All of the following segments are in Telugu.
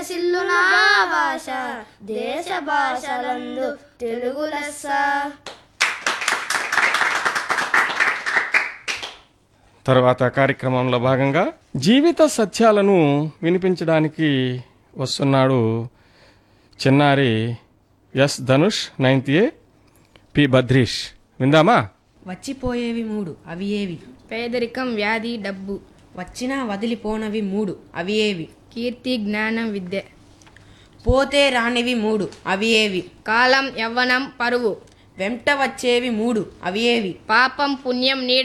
విలసిల్లు నా భాష దేశ భాషలందు తెలుగు లెస్స. తర్వాత కార్యక్రమంలో భాగంగా జీవిత సత్యాలను వినిపించడానికి వస్తున్నాడు చిన్నారి yes Dhanush, 9th A, P బద్రీష్. విందామా? వచ్చిపోయేవి మూడు అవి ఏవి? పేదరికం, వ్యాధి, డబ్బు. వచ్చినా వదిలిపోనవి మూడు అవి ఏవి? కీర్తి, జ్ఞానం, విద్య. పోతే రానివి మూడు అవి ఏవి? కాలం, యవ్వనం, పరువు. వెంట వచ్చేవి మూడు అవి ఏవి? పాపం, పుణ్యం, నీడ.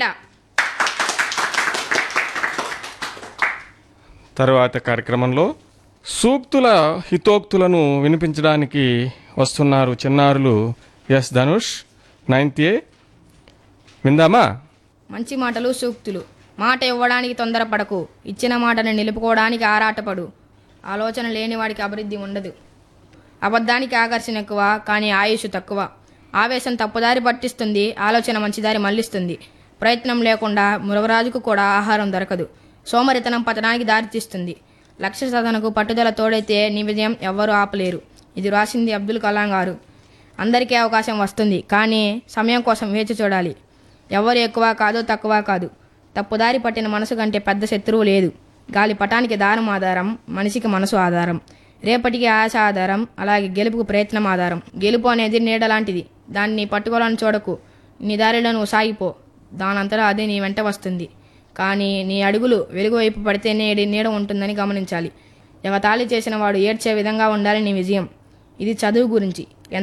తరువాత కార్యక్రమంలో సూక్తుల హితోక్తులను వినిపించడానికి వస్తున్నారు చిన్నారులు ఎస్ ధనుష్, 9th A. విందామా? మంచి మాటలు, సూక్తులు. మాట ఇవ్వడానికి తొందరపడకు, ఇచ్చిన మాటను నిలుపుకోవడానికి ఆరాటపడు. ఆలోచన లేనివాడికి అభివృద్ధి ఉండదు. అబద్ధానికి ఆకర్షణ ఎక్కువ, కానీ ఆయుష్ తక్కువ. ఆవేశం తప్పుదారి పట్టిస్తుంది, ఆలోచన మంచిదారి మళ్లిస్తుంది. ప్రయత్నం లేకుండా మృగరాజుకు కూడా ఆహారం దొరకదు. సోమరితనం పతనానికి దారితీస్తుంది. లక్ష్య సాధనకు పట్టుదల తోడైతే నీ విజయం ఎవ్వరూ ఆపలేరు. ఇది రాసింది అబ్దుల్ కలాం గారు. అందరికీ అవకాశం వస్తుంది, కానీ సమయం కోసం వేచి చూడాలి. ఎవరు ఎక్కువ కాదు, తక్కువ కాదు. తప్పుదారి పట్టిన మనసు కంటే పెద్ద శత్రువు లేదు. గాలి పటానికి దారం ఆధారం, మనిషికి మనసు ఆధారం. రేపటికి ఆశ ఆధారం, అలాగే గెలుపుకు ప్రయత్నం ఆధారం. గెలుపు అనేది నీడ లాంటిది, దాన్ని పట్టుకోవాలని చూడకు. నీ దారిలో నువ్వు సాగిపో, దానంతటా అదే నీ వెంట వస్తుంది. కానీ నీ అడుగులు వెలుగు వైపు పడితేనే నీడ ఉంటుందని గమనించాలి. ఎగతాళి చేసిన వాడు ఏడ్చే విధంగా ఉండాలి నీ విజయం. ఇది చదువు గురించి.